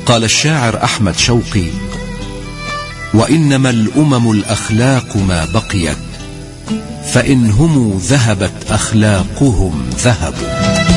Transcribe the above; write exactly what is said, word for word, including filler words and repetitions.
قال الشاعر أحمد شوقي: وإنما الأمم الأخلاق ما بقيت، فإن هم ذهبت أخلاقهم ذهبوا.